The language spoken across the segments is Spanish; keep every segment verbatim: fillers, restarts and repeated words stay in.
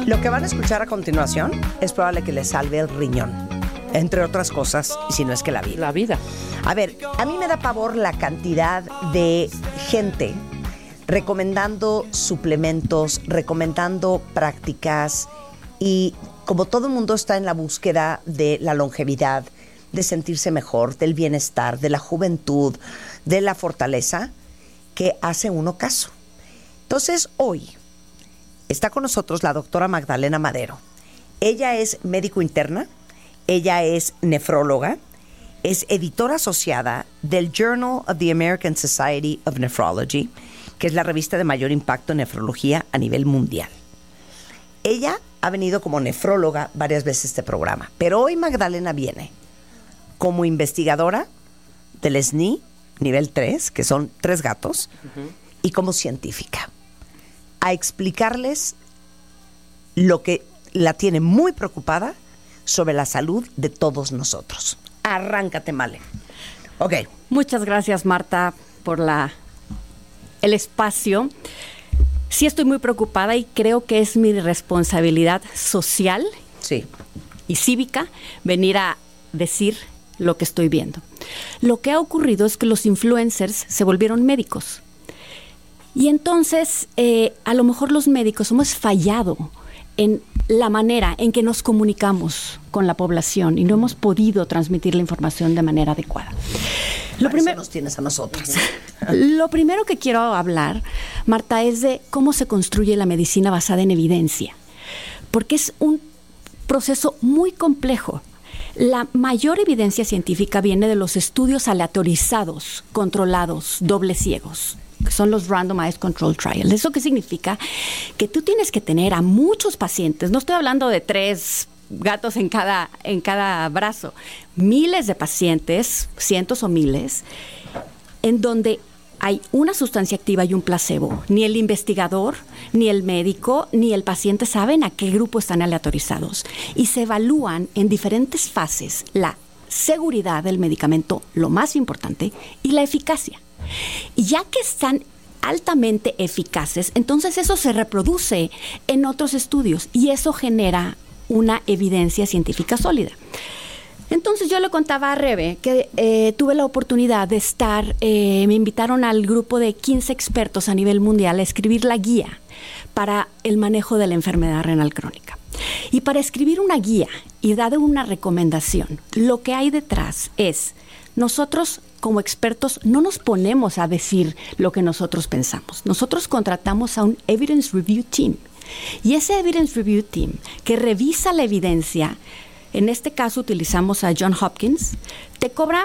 Lo que van a escuchar a continuación es probable que les salve el riñón, entre otras cosas, y si no es que la vida. La vida. A ver, a mí me da pavor la cantidad de gente recomendando suplementos, recomendando prácticas, y como todo el mundo está en la búsqueda de la longevidad, de sentirse mejor, del bienestar, de la juventud, de la fortaleza, que hace uno caso. Entonces, hoy está con nosotros la doctora Magdalena Madero. Ella es médico interna, ella es nefróloga, es editora asociada del Journal of the American Society of Nephrology, que es la revista de mayor impacto en nefrología a nivel mundial. Ella ha venido como nefróloga varias veces a este programa, pero hoy Magdalena viene como investigadora del S N I nivel tres, que son tres gatos, uh-huh. y como científica, a explicarles lo que la tiene muy preocupada sobre la salud de todos nosotros. Arráncate, Male. Ok. Muchas gracias, Marta, por la el espacio. Sí estoy muy preocupada y creo que es mi responsabilidad social sí. y cívica venir a decir lo que estoy viendo. Lo que ha ocurrido es que los influencers se volvieron médicos. Y entonces, eh, a lo mejor los médicos hemos fallado en la manera en que nos comunicamos con la población y no hemos podido transmitir la información de manera adecuada. Lo primero nos tienes a nosotras. Lo primero que quiero hablar, Marta, es de cómo se construye la medicina basada en evidencia, porque es un proceso muy complejo. La mayor evidencia científica viene de los estudios aleatorizados, controlados, dobles ciegos, que son los Randomized Control Trials. ¿Eso qué significa? Que tú tienes que tener a muchos pacientes, no estoy hablando de tres gatos en cada, en cada brazo, miles de pacientes, cientos o miles, en donde hay una sustancia activa y un placebo. Ni el investigador, ni el médico, ni el paciente saben a qué grupo están aleatorizados. Y se evalúan en diferentes fases la seguridad del medicamento, lo más importante, y la eficacia. Y ya que están altamente eficaces, entonces eso se reproduce en otros estudios y eso genera una evidencia científica sólida. Entonces yo le contaba a Rebe que eh, tuve la oportunidad de estar, eh, me invitaron al grupo de quince expertos a nivel mundial a escribir la guía para el manejo de la enfermedad renal crónica. Y para escribir una guía y dar una recomendación, lo que hay detrás es, nosotros como expertos no nos ponemos a decir lo que nosotros pensamos. Nosotros contratamos a un Evidence Review Team. Y ese Evidence Review Team que revisa la evidencia, en este caso utilizamos a Johns Hopkins, te cobra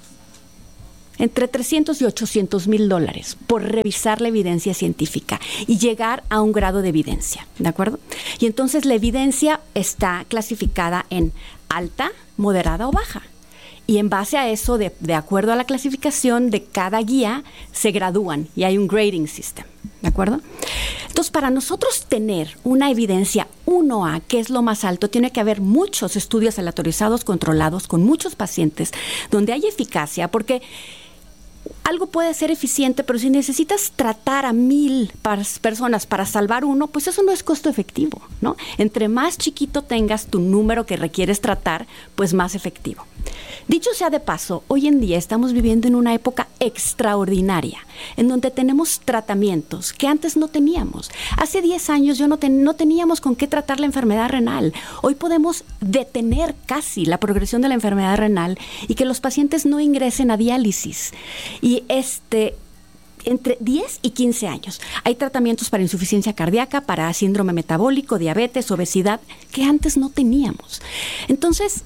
entre trescientos y ochocientos mil dólares por revisar la evidencia científica y llegar a un grado de evidencia, ¿de acuerdo? Y entonces la evidencia está clasificada en alta, moderada o baja. Y en base a eso, de, de acuerdo a la clasificación de cada guía, se gradúan y hay un grading system, ¿de acuerdo? Entonces, para nosotros tener una evidencia uno A, que es lo más alto, tiene que haber muchos estudios aleatorizados, controlados, con muchos pacientes, donde hay eficacia, porque algo puede ser eficiente, pero si necesitas tratar a mil personas para salvar uno, pues eso no es costo efectivo, ¿no? Entre más chiquito tengas tu número que requieres tratar, pues más efectivo. Dicho sea de paso, hoy en día estamos viviendo en una época extraordinaria, en donde tenemos tratamientos que antes no teníamos. Hace diez años yo no, ten, no teníamos con qué tratar la enfermedad renal. Hoy podemos detener casi la progresión de la enfermedad renal y que los pacientes no ingresen a diálisis. Y este... entre diez y quince años. Hay tratamientos para insuficiencia cardíaca, para síndrome metabólico, diabetes, obesidad, que antes no teníamos. Entonces,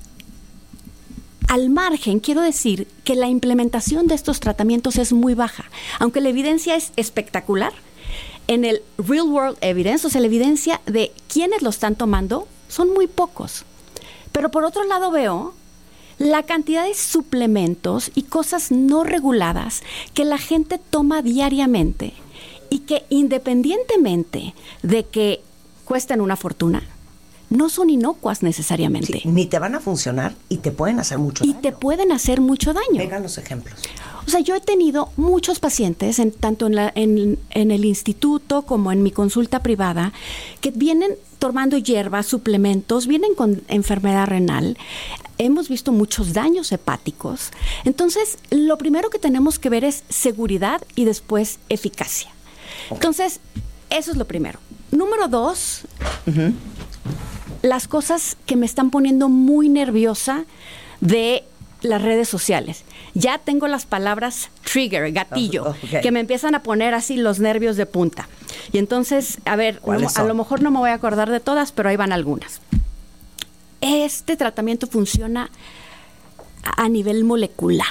al margen, quiero decir que la implementación de estos tratamientos es muy baja. Aunque la evidencia es espectacular, en el real world evidence, o sea, la evidencia de quiénes lo están tomando, son muy pocos. Pero por otro lado veo la cantidad de suplementos y cosas no reguladas que la gente toma diariamente y que independientemente de que cuesten una fortuna, no son inocuas necesariamente. Sí, ni te van a funcionar y te pueden hacer mucho y daño. Y te pueden hacer mucho daño. Vengan los ejemplos. O sea, yo he tenido muchos pacientes, en, tanto en, la, en, en el instituto como en mi consulta privada, que vienen tomando hierbas, suplementos, vienen con enfermedad renal. Hemos visto muchos daños hepáticos. Entonces, lo primero que tenemos que ver es seguridad y después eficacia. Okay. Entonces, eso es lo primero. Número dos, uh-huh. las cosas que me están poniendo muy nerviosa de las redes sociales. Ya tengo las palabras trigger, gatillo, oh, okay. que me empiezan a poner así los nervios de punta. Y entonces, a ver, no, a lo mejor no me voy a acordar de todas, pero ahí van algunas. Este tratamiento funciona a nivel molecular.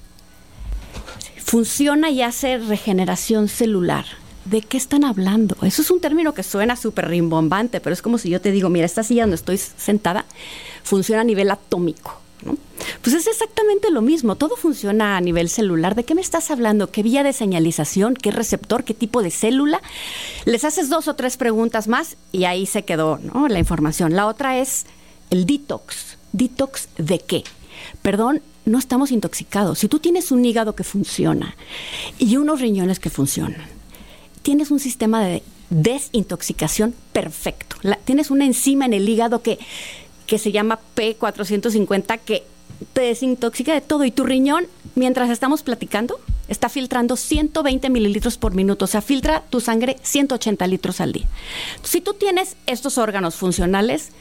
Funciona y hace regeneración celular. ¿De qué están hablando? Eso es un término que suena súper rimbombante, pero es como si yo te digo, mira, esta silla donde estoy sentada funciona a nivel atómico, ¿no? Pues es exactamente lo mismo, todo funciona a nivel celular. ¿De qué me estás hablando? ¿Qué vía de señalización? ¿Qué receptor? ¿Qué tipo de célula? Les haces dos o tres preguntas más y ahí se quedó, ¿no?, la información. La otra es el detox. ¿Detox de qué? Perdón, no estamos intoxicados. Si tú tienes un hígado que funciona y unos riñones que funcionan, tienes un sistema de desintoxicación perfecto. La, tienes una enzima en el hígado que, que se llama P cuatrocientos cincuenta que te desintoxica de todo. Y tu riñón, mientras estamos platicando, está filtrando ciento veinte mililitros por minuto. O sea, filtra tu sangre ciento ochenta litros al día. Si tú tienes estos órganos funcionales,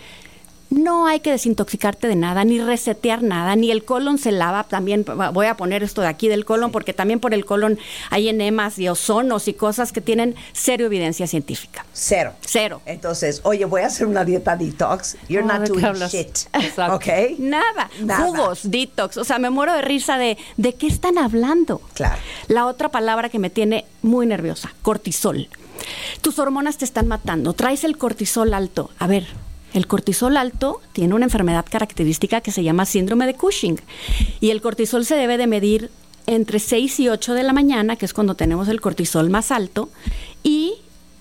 no hay que desintoxicarte de nada, ni resetear nada, ni el colon se lava. También voy a poner esto de aquí del colon, porque también por el colon hay enemas y ozonos y cosas que tienen cero evidencia científica. Cero. Cero. Entonces, oye, voy a hacer una dieta detox. You're no, not doing hablas. shit. Exacto. ¿Ok? Nada. Nada. Jugos, detox. O sea, me muero de risa de, ¿de qué están hablando? Claro. La otra palabra que me tiene muy nerviosa, cortisol. Tus hormonas te están matando. Traes el cortisol alto. A ver, el cortisol alto tiene una enfermedad característica que se llama síndrome de Cushing. Y el cortisol se debe de medir entre seis y ocho de la mañana, que es cuando tenemos el cortisol más alto. Y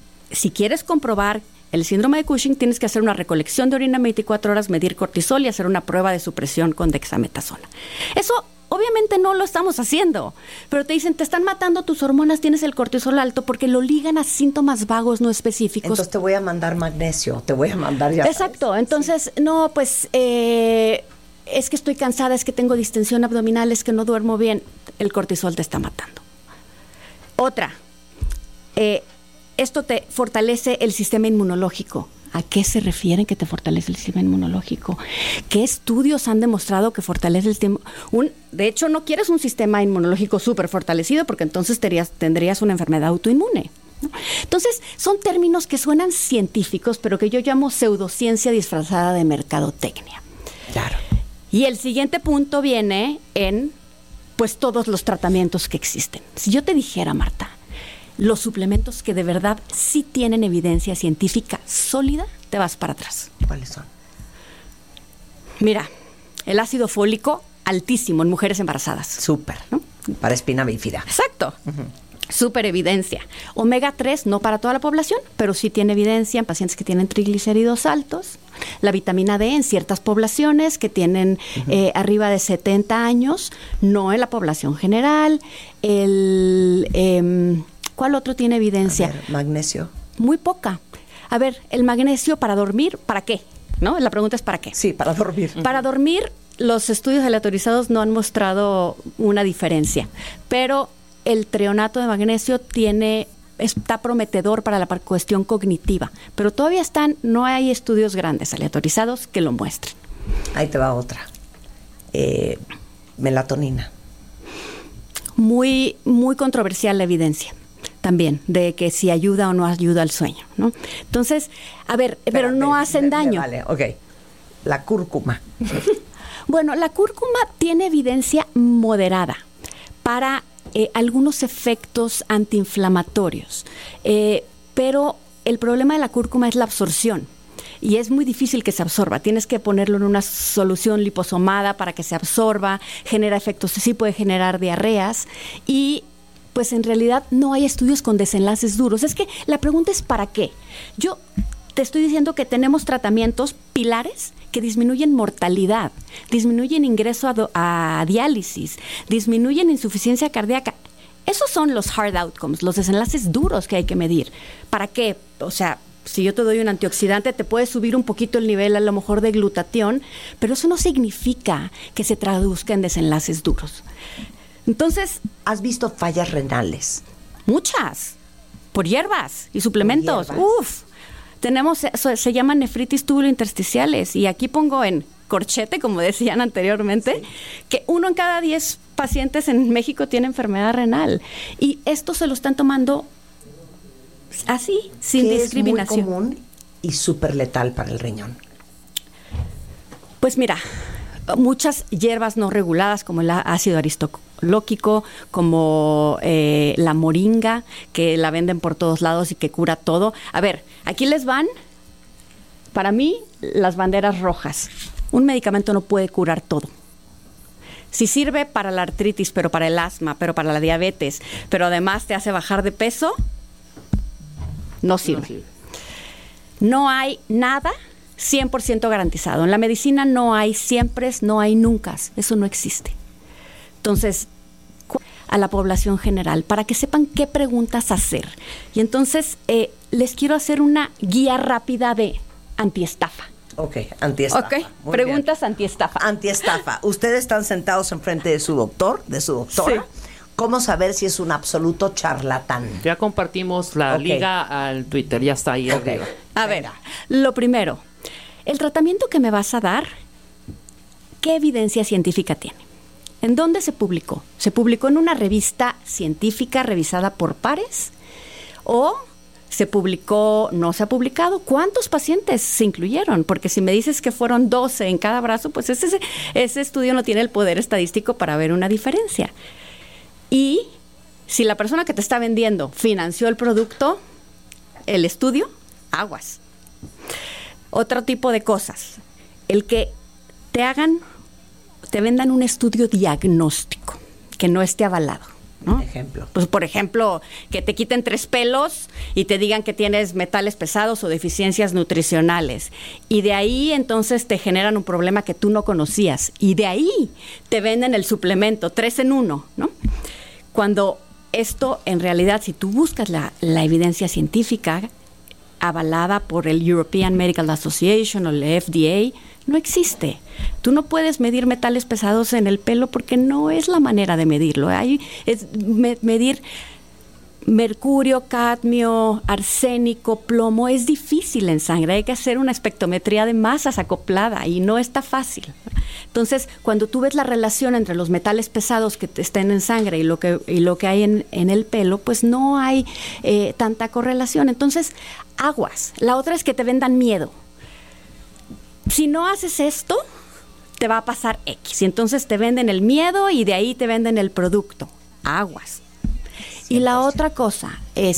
si quieres comprobar el síndrome de Cushing, tienes que hacer una recolección de orina veinticuatro horas, medir cortisol y hacer una prueba de supresión con dexametasona. Eso obviamente no lo estamos haciendo, pero te dicen, te están matando tus hormonas, tienes el cortisol alto, porque lo ligan a síntomas vagos no específicos. Entonces te voy a mandar magnesio, te voy a mandar ya. Exacto, sabes. Entonces, sí. no, pues eh, es que estoy cansada, es que tengo distensión abdominal, es que no duermo bien. El cortisol te está matando. Otra, eh, esto te fortalece el sistema inmunológico. ¿A qué se refieren que te fortalece el sistema inmunológico? ¿Qué estudios han demostrado que fortalece el sistema? Un, de hecho, no quieres un sistema inmunológico súper fortalecido porque entonces tendrías, tendrías una enfermedad autoinmune, ¿no? Entonces, son términos que suenan científicos, pero que yo llamo pseudociencia disfrazada de mercadotecnia. Claro. Y el siguiente punto viene en, pues, todos los tratamientos que existen. Si yo te dijera, Marta, los suplementos que de verdad sí tienen evidencia científica sólida, te vas para atrás. ¿Cuáles son? Mira, el ácido fólico altísimo en mujeres embarazadas. Súper, ¿no? Para espina bífida. Exacto. Uh-huh. Súper evidencia. Omega tres, no para toda la población, pero sí tiene evidencia en pacientes que tienen triglicéridos altos. La vitamina D en ciertas poblaciones que tienen uh-huh. eh, arriba de setenta años, no en la población general. El... Eh, ¿Cuál otro tiene evidencia? A ver, magnesio. Muy poca. A ver, el magnesio para dormir, ¿para qué? ¿No? La pregunta es ¿para qué? Sí, para dormir. Para dormir, los estudios aleatorizados no han mostrado una diferencia, pero el treonato de magnesio tiene, está prometedor para la cuestión cognitiva, pero todavía están, no hay estudios grandes aleatorizados que lo muestren. Ahí te va otra. Eh, melatonina. Muy, muy controversial la evidencia también, de que si ayuda o no ayuda al sueño, ¿no? Entonces, a ver, Espérate, pero no hacen me, daño. Me vale, ok. La cúrcuma. Bueno, la cúrcuma tiene evidencia moderada para eh, algunos efectos antiinflamatorios, eh, pero el problema de la cúrcuma es la absorción. Y es muy difícil que se absorba. Tienes que ponerlo en una solución liposomada para que se absorba, genera efectos, sí puede generar diarreas y pues en realidad no hay estudios con desenlaces duros. Es que la pregunta es ¿para qué? Yo te estoy diciendo que tenemos tratamientos pilares que disminuyen mortalidad, disminuyen ingreso a, do, a diálisis, disminuyen insuficiencia cardíaca. Esos son los hard outcomes, los desenlaces duros que hay que medir. ¿Para qué? O sea, si yo te doy un antioxidante, te puede subir un poquito el nivel a lo mejor de glutatión, pero eso no significa que se traduzca en desenlaces duros. Entonces, ¿has visto fallas renales? Muchas, por hierbas y suplementos. Uf, tenemos, eso se llama nefritis tubulointersticiales, y aquí pongo en corchete, como decían anteriormente, sí, que uno en cada diez pacientes en México tiene enfermedad renal, y esto se lo están tomando así, sin discriminación. Es muy común y súper letal para el riñón. Pues mira, muchas hierbas no reguladas, como el ácido aristocolóquico, como eh, la moringa, que la venden por todos lados y que cura todo. A ver, aquí les van, para mí, las banderas rojas. Un medicamento no puede curar todo. Si sirve para la artritis, pero para el asma, pero para la diabetes, pero además te hace bajar de peso, no sirve. No sirve. No hay nada cien por ciento garantizado. En la medicina no hay siempre, no hay nunca. Eso no existe. Entonces, a la población general, para que sepan qué preguntas hacer. Y entonces, eh, les quiero hacer una guía rápida de antiestafa. Ok, antiestafa. Ok, muy preguntas bien. Antiestafa. Antiestafa. Ustedes están sentados enfrente de su doctor, de su doctora. Sí. ¿Cómo saber si es un absoluto charlatán? Ya compartimos la okay. liga al Twitter, ya está ahí okay. arriba. A ver, lo primero, el tratamiento que me vas a dar, ¿qué evidencia científica tiene? ¿En dónde se publicó? ¿Se publicó en una revista científica revisada por pares? ¿O se publicó, no se ha publicado? ¿Cuántos pacientes se incluyeron? Porque si me dices que fueron doce en cada brazo, pues ese, ese estudio no tiene el poder estadístico para ver una diferencia. Y si la persona que te está vendiendo financió el producto, el estudio, aguas. Otro tipo de cosas, el que te hagan, te vendan un estudio diagnóstico que no esté avalado, ¿no? Ejemplo. Pues por ejemplo, que te quiten tres pelos y te digan que tienes metales pesados o deficiencias nutricionales, y de ahí entonces te generan un problema que tú no conocías, y de ahí te venden el suplemento tres en uno, ¿no? Cuando esto, en realidad, si tú buscas la, la evidencia científica avalada por el European Medical Association o el F D A, no existe. Tú no puedes medir metales pesados en el pelo porque no es la manera de medirlo. Hay, es me, medir mercurio, cadmio, arsénico, plomo, es difícil en sangre. Hay que hacer una espectrometría de masas acoplada y no está fácil. Entonces, cuando tú ves la relación entre los metales pesados que estén en sangre y lo que, y lo que hay en, en el pelo, pues no hay eh, tanta correlación. Entonces, aguas. La otra es que te vendan miedo. Si no haces esto, te va a pasar X. Y entonces te venden el miedo y de ahí te venden el producto. Aguas. Y la otra cosa es